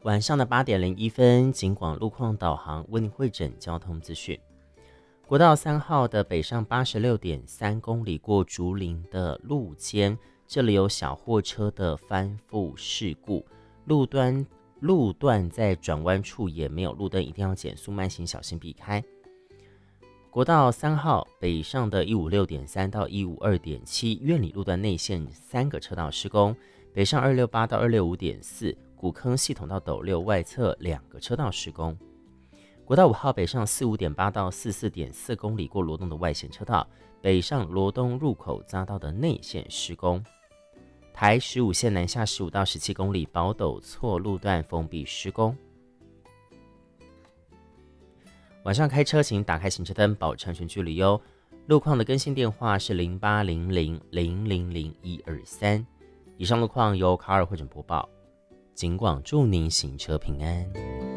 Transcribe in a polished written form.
晚上的8点01分，警广路况导航为您汇整交通资讯。国道3号的北上86.3公里过竹林的路肩，这里有小货车的翻覆事故，路段在转弯处也没有路灯，一定要减速慢行，小心避开。国道3号北上的156.3到152.7苑里路段内线3个车道施工，北上268到265.4古坑系统到斗六外侧2个车道施工。国道5号北上45.8到44.4公里过罗东的外线车道，北上罗东入口匝道的内线施工。台15线南下15到17公里宝斗错路段封闭施工。晚上开车请打开行车灯，保持安全距离哦。路况的更新电话是0800000123。以上路况由卡尔汇整播报，警广祝您行车平安。